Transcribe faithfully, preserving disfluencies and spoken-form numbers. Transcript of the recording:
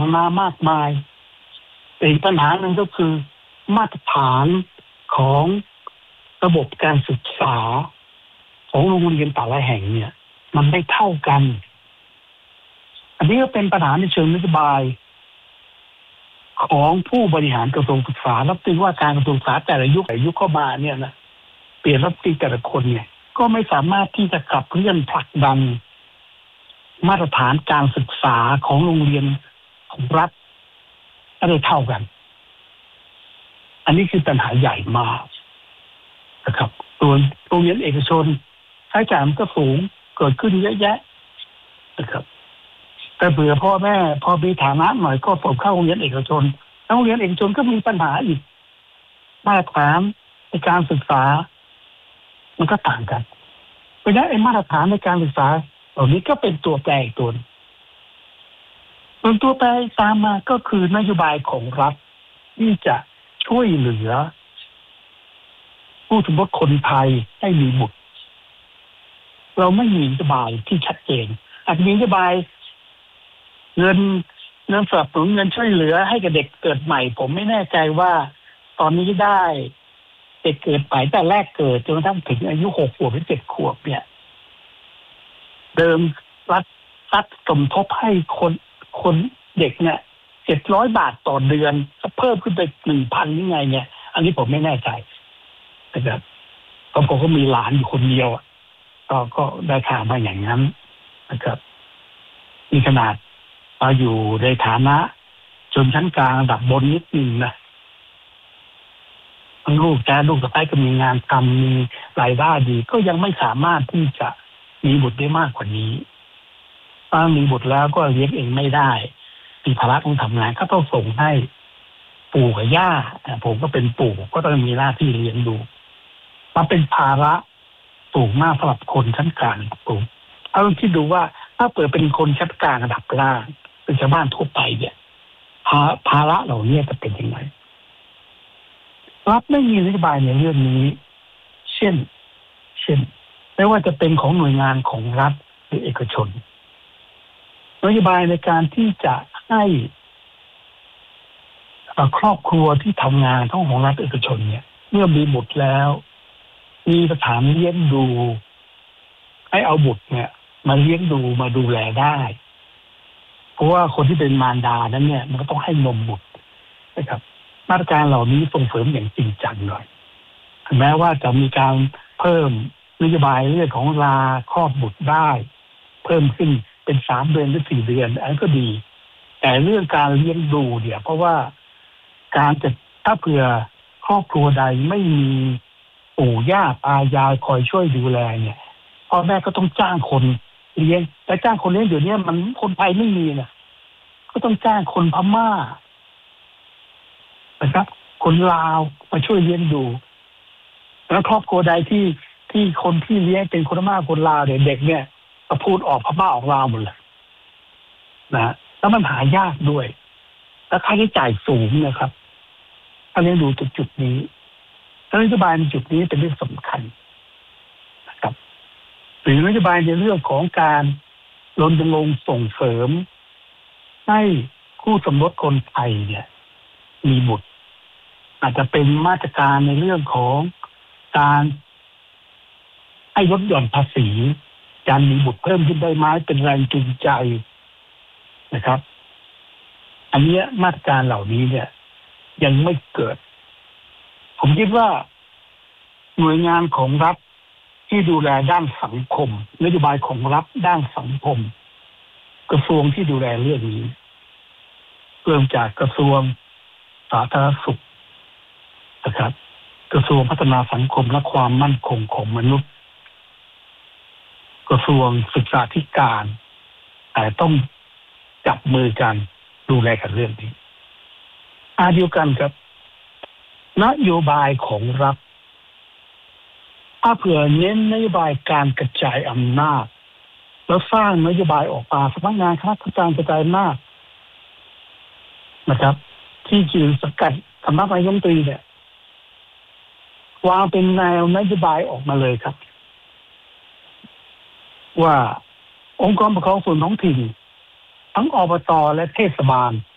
ๆนามากมายอีกปัญหาหนึ่งก็คือมาตรฐานของระบบการศึกษาของโรงเรียนแต่ละแห่งเนี่ยมันไม่เท่ากันอันนี้ก็เป็นปัญหาในเชิงนโยบายของผู้บริหารกระทรวงศึกษารับติว่าการกระทรวงศึกษาแต่ละยุคแต่ยุคเข้ามาเนี่ยนะเปลี่ยนรับติแต่ละคนเนี่ยก็ไม่สามารถที่จะขับเคลื่อนผลักดันมาตรฐานการศึกษาของโรงเรียนของรัฐได้เท่ากันอันนี้คือปัญหาใหญ่มากนะครับส่วนโรงเรียนเอกชนค่าใช้จ่ายมันก็สูงเกิดขึ้นเยอะแยะนะครับแต่เผื่อพ่อแม่พอมีฐานะหน่อยก็ส่งเข้าโรงเรียนเอกชนโรงเรียนเอกชนก็มีปัญหาอีกมาตรฐานในการศึกษามันก็ต่างกันเพราะฉะนั้นไอ้มาตรฐานในการศึกษาเหล่านี้ก็เป็นตัวแปรอีกตัวส่วนตัวแปรตามมาก็คือนโยบายของรัฐที่จะช่วยเหลือผู้สมรสคนไทยให้มีบุตรเราไม่มีนโยบายที่ชัดเจนอาจจะมีนโยบายเงินเงินสนับสนุนเงินช่วยเหลือให้กับเด็กเกิดใหม่ผมไม่แน่ใจว่าตอนนี้ได้เด็กเกิดใหม่แต่แรกเกิดจนกระทั่งถึงอายุหกขวบหรือเจ็ดขวบเนี่ยเดิมรัฐรัฐสมทบให้คนคนเด็กเนี่ยเจ็ดร้อยบาทต่อเดือนเพิ่มขึ้นไปหนึ่งพันยังไงเนี่ยอันนี้ผมไม่แน่ใจนะครับเพราะผมก็มีหลานอยู่คนเดียวก็ก็ได้ข่าวมาอย่างนั้นนะครับมีขนาดมาอยู่ในฐานะชนชั้นกลางระดับบนนิดนึงนะทั้งลูกแกลูกสะใภ้ก็มีงานทำมีรายได้ดีก็ยังไม่สามารถที่จะมีบุตรได้มากกว่านี้ถ้ามีบุตรแล้วก็เลี้ยงเองไม่ได้มีภาระต้องทำงานก็ต้องส่งให้ปู่กับย่าผมก็เป็นปู่ก็ต้องมีหน้าที่เลี้ยงดูมันเป็นภาระสูงมากสำหรับคนชั้นกลางผมเอาลองคิดดูว่าถ้าเปิดเป็นคนชั้นกลางระดับล่างเป็นชาวบ้านทั่วไปเนี่ยภาระเหล่านี้จะเป็นยังไงรัฐไม่มีนโยบายในเรื่องนี้เช่นเช่นไม่ว่าจะเป็นของหน่วยงานของรัฐหรือเอกชนนโยบายในการที่จะให้ครอบครัวที่ทำงานทั้งของรัฐเอกชนเนี่ยเมื่อมีบุตรแล้วมีสถานเลี้ยงดูให้เอาบุตรเนี่ยมาเลี้ยงดูมาดูแลได้เพราะว่าคนที่เป็นมารดานั้นเนี่ยมันก็ต้องให้นมบุตรนะครับมาตรการเหล่านี้ส่งเสริมอย่างจริงจังหน่อยถึงแม้ว่าจะมีการเพิ่มนโยบายเรื่องของลาคลอดบุตรได้เพิ่มขึ้นเป็นสามเดือนหรือสี่เดือนอันก็ดีแต่เรื่องการเลี้ยงดูเนี่ยเพราะว่าการจะถ้าเผื่อครอบครัวใดไม่มีปู่ย่าตายายคอยช่วยดูแลเนี่ยพ่อแม่ก็ต้องจ้างคนเลี้ยงแต่จ้างคนเลี้ยงเดี๋ยวนี้มันคนไทยไม่มีนะก็ต้องจ้างคนพม่านะครับคนลาวมาช่วยเลี้ยงดูแล้วครอบครัวใดที่ที่คนที่เลี้ยงเป็นคนพม่าคนลาวเนี่ยเด็กเนี่ยก็พูดออกพม่าออกลาวหมดเลยนะแล้วมันหายากด้วยแล้วค่าใช้จ่ายสูงนะครับถ้าเลี้ยงดูจุดจุดนี้นโยบายในจุดนี้เป็นเรื่องสำคัญนะครับหรือนโยบายในเรื่องของการรณรงค์ส่งเสริมให้คู่สมรสคนไทยเนี่ยมีบุตรอาจจะเป็นมาตรการในเรื่องของการให้ลดหย่อนภาษีการมีบุตรเพิ่มขึ้นได้ไหมเป็นแรงจูงใจนะครับอันนี้มาตรการเหล่านี้เนี่ยยังไม่เกิดผมคิดว่าหน่วยงานของรัฐที่ดูแลด้านสังคมนโยบายของรัฐด้านสังคมกระทรวงที่ดูแลเรื่องนี้เริ่มจากกระทรวงสาธารณสุขนะครับกระทรวงพัฒนาสังคมและความมั่นคงของมนุษย์กระทรวงศึกษาธิการแต่ต้องจับมือกันดูแลกันเรื่องนี้อาเดียวกันครับนโยบายของรัฐถ้าเผื่อเน้นนโยบายการกระจายอำนาจแล้วสร้างนโยบายออกมาสำนักงานคณะกรรมการกระจายอำนาจนะครับที่ยืนสกัดสำนักนายกรัฐมนตรีเนี่ยวางเป็นแนวนโยบายออกมาเลยครับว่าองค์กรปกครองส่วนท้องถิ่นทั้งอบตและเทศบาล